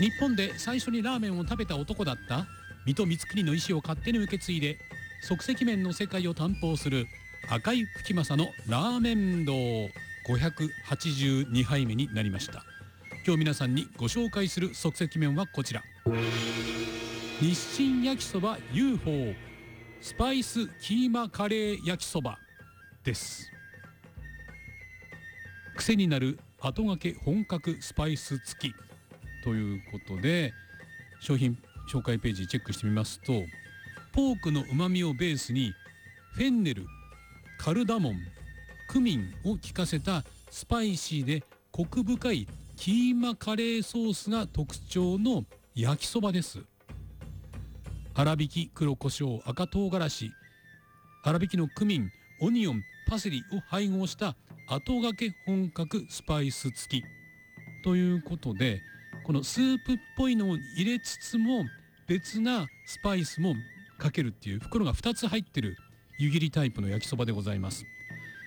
日本で最初にラーメンを食べた男だった水戸光圀の意思を勝手に受け継いで即席麺の世界を担保する赤井吹政のラーメン道582杯目になりました。今日皆さんにご紹介する即席麺はこちら、日清焼きそば UFO スパイスキーマカレー焼きそばです。癖になる後がけ本格スパイス付きということで、商品紹介ページチェックしてみますと、ポークの旨味をベースにフェンネル、カルダモン、クミンを効かせたスパイシーでコク深いキーマカレーソースが特徴の焼きそばです。粗挽き黒胡椒、赤唐辛子、粗挽きのクミン、オニオン、パセリを配合した後がけ本格スパイス付きということで、このスープっぽいのを入れつつも別なスパイスもかけるっていう袋が2つ入ってる湯切りタイプの焼きそばでございます。